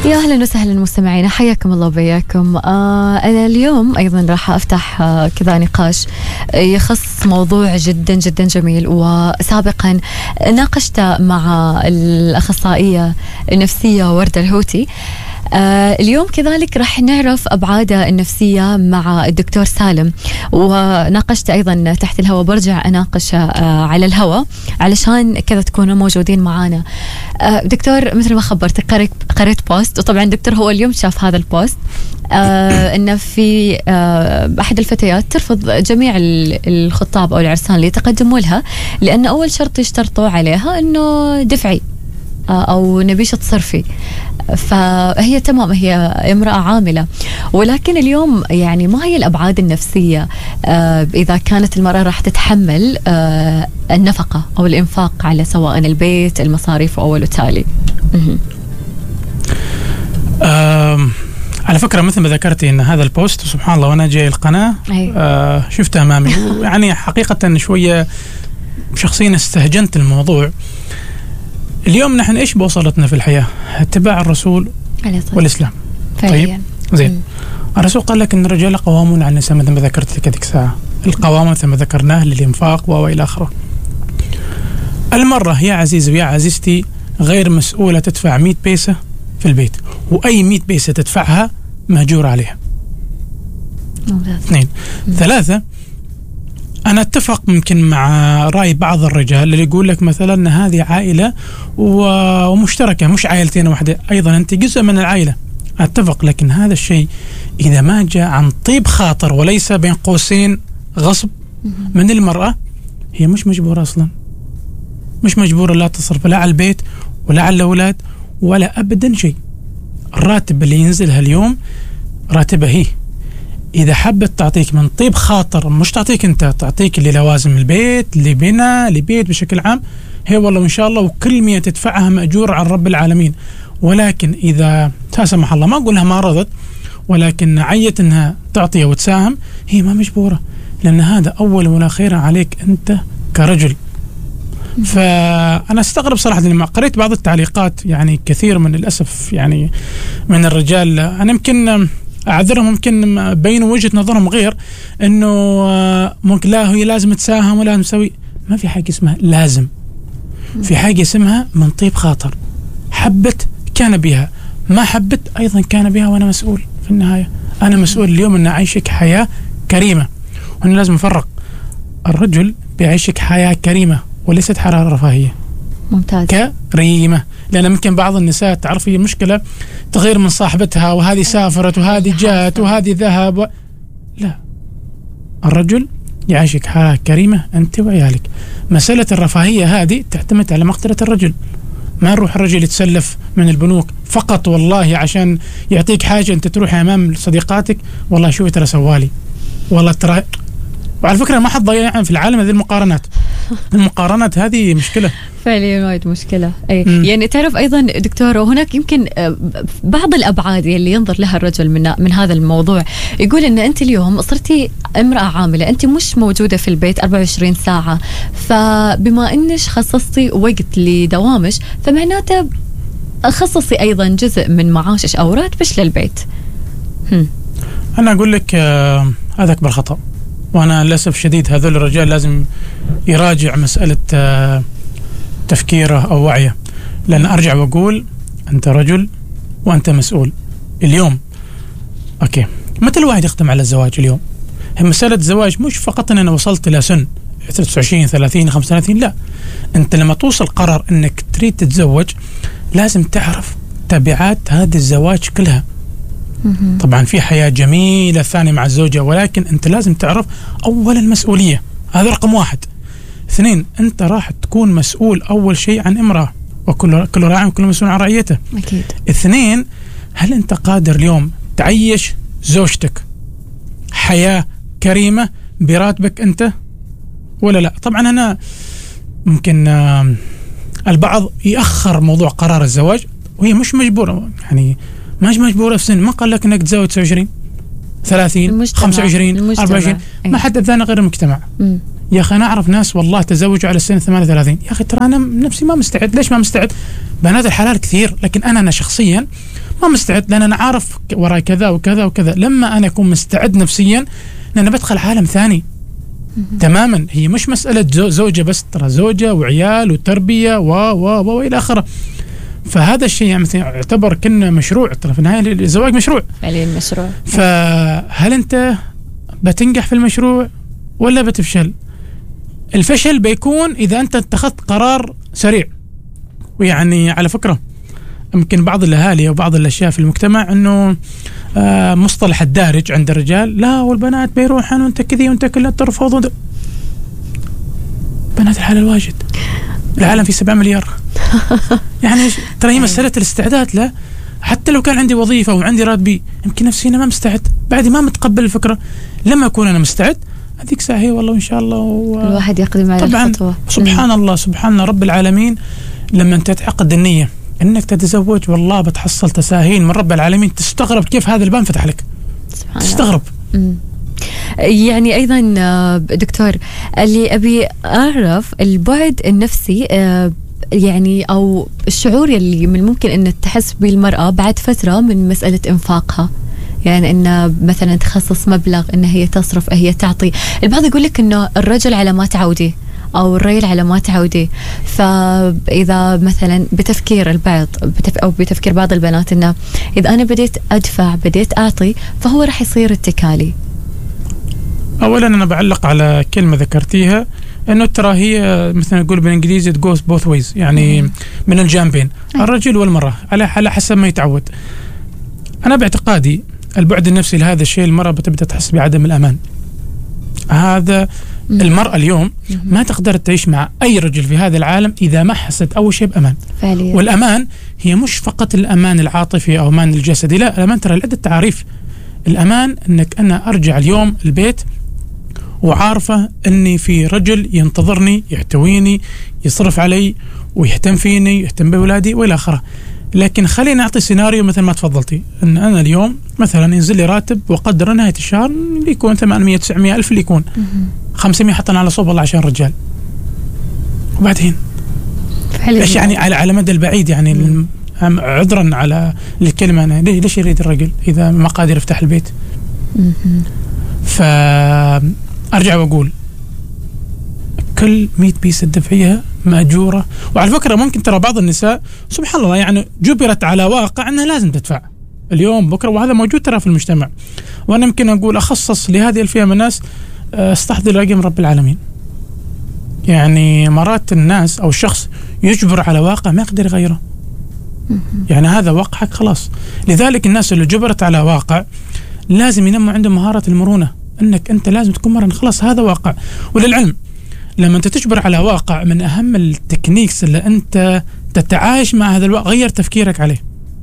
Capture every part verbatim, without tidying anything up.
يا أهلا وسهلا مستمعينا، حياكم الله وبياكم. آه أنا اليوم أيضا راح أفتح آه كذا نقاش يخص موضوع جدا جدا جميل، وسابقا ناقشت مع الأخصائية النفسية وردة الهوتي. آه اليوم كذلك راح نعرف أبعادها النفسية مع الدكتور سالم، وناقشت أيضا تحت الهواء، برجع أناقش آه على الهواء علشان كذا تكونوا موجودين معانا. آه دكتور، مثل ما خبرتك قريت, قريت بوست، وطبعا دكتور هو اليوم شاف هذا البوست، آه إنه في آه أحد الفتيات ترفض جميع الخطاب أو العرسان اللي يتقدموا لها، لأن أول شرط يشترطوا عليها إنه دفعي أو نبيشة صرفي. فهي تمام، هي امرأة عاملة، ولكن اليوم يعني ما هي الأبعاد النفسية آه إذا كانت المرأة راح تتحمل آه النفقة أو الإنفاق على سواء البيت، المصاريف أول وتالي؟ على فكرة مثل ما ذكرتي إن هذا البوست سبحان الله وأنا جاي القناة آه شفته أمامي، يعني حقيقة شوية شخصيا استهجنت الموضوع. اليوم نحن إيش بوصلتنا في الحياة؟ اتباع الرسول والإسلام. طيب زين، الرسول قال لك إن الرجال قوامون على النساء مثل ما ذكرت لك هذيك الساعة، القوامة مثل ما ذكرناه للإنفاق وإلى آخره. المرة يا عزيزي ويا عزيزتي غير مسؤولة تدفع مئة بيسة في البيت، وأي مئة بيسة تدفعها مهجور عليها. اثنين ثلاثة، أنا أتفق ممكن مع رأي بعض الرجال اللي يقول لك مثلا أن هذه عائلة ومشتركة، مش عائلتين واحدة، أيضا أنت جزء من العائلة. أتفق، لكن هذا الشيء إذا ما جاء عن طيب خاطر وليس بين قوسين غصب من المرأة، هي مش مجبورة أصلا، مش مجبورة لا تصرف لا على البيت ولا على الأولاد ولا أبدا شيء. الراتب اللي ينزلها اليوم راتبها هي، إذا حبت تعطيك من طيب خاطر، مش تعطيك أنت، تعطيك اللي لوازم البيت، لبناء لبيت بشكل عام، هي والله إن شاء الله وكل مية تدفعها مأجور عن رب العالمين. ولكن إذا لا سمح الله، ما أقولها ما رضت، ولكن عيت أنها تعطي وتساهم، هي ما مجبورة، لأن هذا أول ولا خير عليك أنت كرجل. فأنا استغرب صراحة لما قريت بعض التعليقات، يعني كثير من الأسف يعني من الرجال، أنا يمكن أعذرهم، ممكن بينوا وجهة نظرهم غير، إنه ممكن لا هي لازم تساهم ولا تسوي. ما في حاجة اسمها لازم، في حاجة اسمها من طيب خاطر، حبت كان بها، ما حبت أيضا كان بها، وأنا مسؤول في النهاية. أنا مسؤول اليوم أن أعيشك حياة كريمة، وأنا لازم أفرق، الرجل بيعيشك حياة كريمة وليست حرارة رفاهية. ممتاز. كريمة، لأن ممكن بعض النساء تعرفي مشكلة تغير من صاحبتها، وهذه سافرت وهذه جاءت وهذه ذهب و... لا، الرجل يعيشك حياة كريمة أنت وعيالك. مسألة الرفاهية هذه تعتمد على مقدرة الرجل، ما نروح الرجل يتسلف من البنوك فقط والله عشان يعطيك حاجة أنت تروح أمام صديقاتك والله شوي ترى سوالي والله ترى. وعلى فكرة ما حد ضيع في العالم هذه المقارنات، المقارنات هذه مشكلة فعليا، وايد مشكلة. أي م. يعني تعرف أيضا دكتور، وهناك يمكن بعض الأبعاد اللي ينظر لها الرجل من من هذا الموضوع، يقول إن أنت اليوم صرتي امرأة عاملة، أنت مش موجودة في البيت أربعة وعشرين ساعة، فبما إنش خصصتي وقت لدوامش، فمعناته خصصي أيضا جزء من معاشش أو راتبش للبيت. هم. أنا أقول لك آه هذا أكبر خطأ، وأنا للأسف شديد هذول الرجال لازم يراجع مسألة آه تفكيره أو وعيه، لأن أرجع وأقول أنت رجل وأنت مسؤول. اليوم أوكي، متى الواحد يختم على الزواج؟ اليوم هي مسألة زواج مش فقط أن أنا وصلت إلى سن ثلاثة وعشرين ثلاثين خمسة وثلاثين، لا، أنت لما توصل قرار أنك تريد تتزوج لازم تعرف تبعات هذا الزواج كلها. طبعا في حياة جميلة ثانية مع الزوجة، ولكن أنت لازم تعرف أولا المسؤولية، هذا رقم واحد. اثنين، أنت راح تكون مسؤول أول شيء عن امرأة، وكل كل راعي وكل مسؤول عن رعيته. أكيد. اثنين، هل أنت قادر اليوم تعيش زوجتك حياة كريمة براتبك أنت ولا لا؟ طبعا أنا ممكن آه البعض يأخر موضوع قرار الزواج وهي مش مجبورة، يعني مش مجبورة في سن، ما قال لك أنك تزوج تسعة وعشرين ثلاثين خمسة وعشرين أربعة وعشرين، ما حد ذانا غير المجتمع. م. يا أخي أنا أعرف ناس والله تزوجوا على السن ثمانية وثلاثين، يا أخي ترى أنا نفسي ما مستعد. ليش ما مستعد؟ بنات الحلال كثير، لكن أنا أنا شخصيا ما مستعد لأن أنا عارف وراي كذا وكذا وكذا. لما أنا أكون مستعد نفسيا لأن بدخل عالم ثاني تماما. هي مش مسألة زوجة بس، ترى زوجة وعيال وتربية و و و إلى آخره. فهذا الشيء يعني يعتبر كأنه مشروع، ترى في النهاية الزواج مشروع فعليا مشروع. فهل أنت بتنجح في المشروع ولا بتفشل؟ الفشل بيكون إذا أنت اتخذت قرار سريع. ويعني على فكرة يمكن بعض الأهالي وبعض الأشياء في المجتمع أنه آه مصطلح الدارج عند الرجال، لا والبنات بيروحن وانت كذي وانت كلها ترفض. بنات الحلال واجد، العالم في سبعة مليار. يعني ترى هي مسألة الاستعداد. لا حتى لو كان عندي وظيفة وعندي راتبي يمكن نفسي أنا ما مستعد، بعدي ما متقبل الفكرة. لما أكون أنا مستعد هذيك ساعة هي والله إن شاء الله و... الواحد يقدم على طبعا الخطوة. سبحان مم. الله سبحان رب العالمين. لما أنت تعقد النية انك تتزوج والله بتحصل تساهيل من رب العالمين، تستغرب كيف هذا الباب فتح لك، تستغرب. مم. يعني ايضا دكتور اللي ابي اعرف البعد النفسي يعني او الشعور اللي من ممكن ان تحس به المرأة بعد فترة من مسألة انفاقها، يعني انه مثلا تخصص مبلغ ان هي تصرف هي تعطي. البعض يقول لك انه الرجل على ما تعودي أو الرجل على ما تعودي. فإذا مثلا بتفكير البعض بتف أو بتفكير بعض البنات إنه إذا أنا بديت أدفع بديت أعطي فهو رح يصير اتكالي. أولا أنا بعلق على كلمة ذكرتيها إنه ترى هي مثلا نقول بالإنجليزي it goes both ways، يعني مم. من الجانبين الرجل والمرأة على على حسب ما يتعود. أنا باعتقادي البعد النفسي لهذا الشيء المرأة بتبدأ تحس بعدم الأمان. هذا المرأة اليوم ما تقدر تعيش مع أي رجل في هذا العالم إذا ما حست أول شيء بأمان فعليا. والأمان هي مش فقط الأمان العاطفي أو أمان الجسدي، لا الأمان ترى لعدة تعريف. الأمان أنك أنا أرجع اليوم البيت وعارفة أني في رجل ينتظرني يحتويني يصرف علي ويهتم فيني يهتم بأولادي وإلى آخره. لكن خلينا نعطي سيناريو مثل ما تفضلتي، أن أنا اليوم مثلا ينزل لي راتب وقدر نهاية الشهر اللي يكون ثمانمية تسعمية ألف، اللي يكون خمسمية حطنا على صوب الله عشان رجال. وبعدين إيش يعني على على مدى البعيد يعني عذرا على الكلمة أنا ليش يريد الرجل إذا ما قادر يفتح البيت؟ فأرجع وأقول كل مية بيس تدفعيها مأجورة. وعلى فكرة ممكن ترى بعض النساء سبحان الله يعني جبرت على واقع أنها لازم تدفع اليوم بكرة، وهذا موجود ترى في المجتمع. وأنا يمكن أقول أخصص لهذه الفئة من الناس استحضر رقم رب العالمين. يعني مرات الناس أو الشخص يجبر على واقع ما يقدر يغيره، يعني هذا واقعك خلاص. لذلك الناس اللي جبرت على واقع لازم ينموا عندهم مهارة المرونة، أنك أنت لازم تكون مرن، خلاص هذا واقع. وللعلم لما أنت تجبر على واقع من أهم التكنيكس اللي أنت تتعايش مع هذا الواقع غير تفكيرك عليه.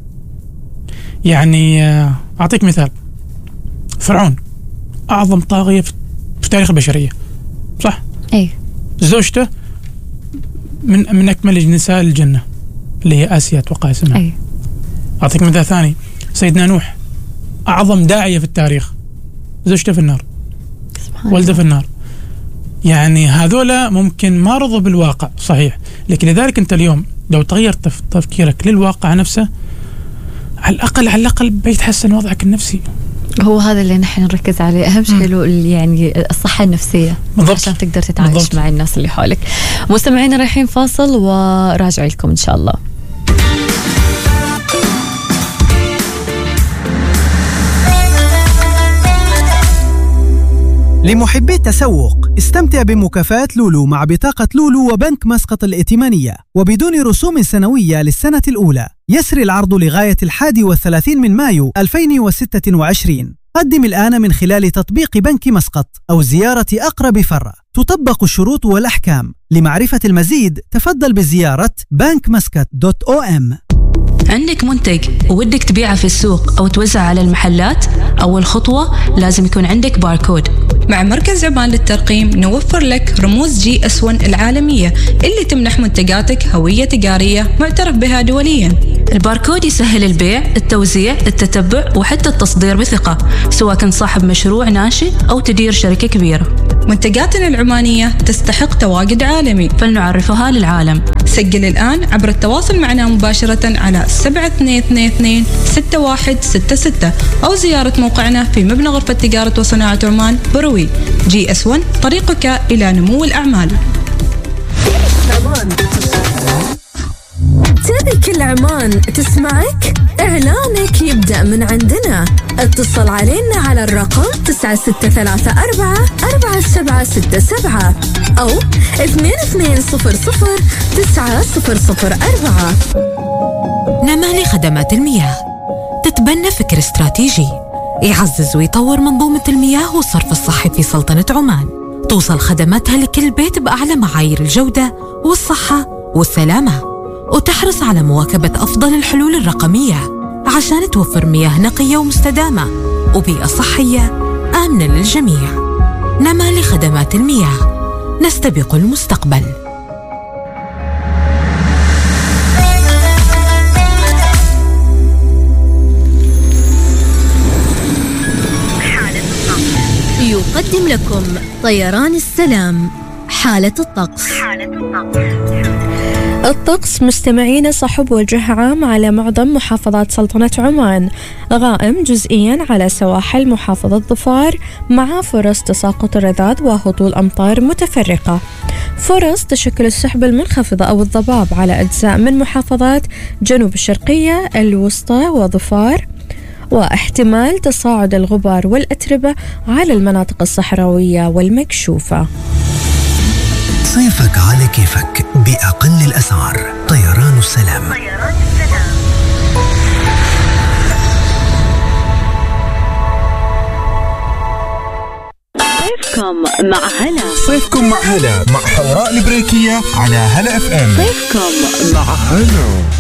يعني أعطيك مثال، فرعون أعظم طاغية في تاريخ البشرية صح؟ أي. زوجته من من أكمل نساء الجنة اللي هي آسيا أتوقع اسمها. أي. أعطيك مثال ثاني، سيدنا نوح أعظم داعية في التاريخ، زوجته في النار ولده في النار. يعني هذولا ممكن ما رضوا بالواقع صحيح، لكن لذلك أنت اليوم لو تغيرت تفكيرك للواقع نفسه على الأقل على الأقل بيتحسن وضعك النفسي. هو هذا اللي نحن نركز عليه، أهم شيء يعني الصحة النفسية بالضبط. عشان تقدر تتعايش بالضبط. مع الناس اللي حولك. مستمعينا رايحين فاصل وراجع لكم إن شاء الله. لمحبي التسوق استمتع بمكافآت لولو مع بطاقة لولو وبنك مسقط الائتمانية وبدون رسوم سنوية للسنة الأولى. يسري العرض لغاية الحادي والثلاثين من مايو ألفين وستة وعشرين. قدم الآن من خلال تطبيق بنك مسقط أو زيارة أقرب فرع. تطبق الشروط والأحكام. لمعرفة المزيد تفضل بزيارة بنك مسقط دوت أو إم. عندك منتج وودك تبيعه في السوق أو توزع على المحلات؟ أول خطوة لازم يكون عندك باركود. مع مركز عمان للترقيم نوفر لك رموز جي اس واحد العالمية اللي تمنح منتجاتك هوية تجارية معترف بها دوليا. الباركود يسهل البيع، التوزيع، التتبع وحتى التصدير بثقة، سواء كنت صاحب مشروع ناشئ أو تدير شركة كبيرة. منتجاتنا العمانية تستحق تواجد عالمي، فلنعرفها للعالم. سجل الآن عبر التواصل معنا مباشرة على سبعة اثنين اثنين اثنين ستة واحد ستة ستة أو زيارة موقعنا في مبنى غرفة تجارة وصناعة عمان بروي. جي اس واحد، طريقك إلى نمو الأعمال. تبي كل عمان تسمعك؟ إعلانك يبدأ من عندنا. اتصل علينا على الرقم تسعة ستة ثلاثة أربعة أربعة سبعة ستة سبعة أو اثنين اثنين صفر صفر تسعة صفر صفر أربعة. نمالي خدمات المياه تتبنى فكر استراتيجي يعزز ويطور منظومة المياه والصرف الصحي في سلطنة عمان. توصل خدماتها لكل بيت بأعلى معايير الجودة والصحة والسلامة، وتحرص على مواكبة أفضل الحلول الرقمية عشان توفر مياه نقية ومستدامة وبيئة صحية آمنة للجميع. نمالي خدمات المياه، نستبق المستقبل. يقدم لكم طيران السلام حالة الطقس. الطقس مستمعين صحب وجه عام على معظم محافظات سلطنة عمان، غائم جزئيا على سواحل محافظة ظفار مع فرص تساقط الرذاذ وهطول أمطار متفرقة. فرص تشكل السحب المنخفضة أو الضباب على أجزاء من محافظات جنوب الشرقية، الوسطى وظفار، واحتمال تصاعد الغبار والأتربة على المناطق الصحراوية والمكشوفة. صيفك على كيفك بأقل الأسعار. طيران السلام. طيران السلام. صيفكم مع هلا. صيفكم مع هلا مع حوراء البريكية على هلا اف ام. صيفكم مع هلا.